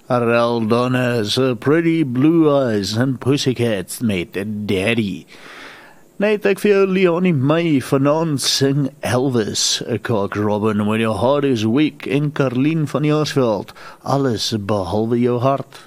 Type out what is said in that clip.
Arel Donna's Pretty Blue Eyes and Pussycats met Daddy. Net ek vir jou Leonie May vanaand sing Elvis, Cock Robin When Your Heart Is Weak en Carlien van Jaarsveld, alles behalwe jou hart.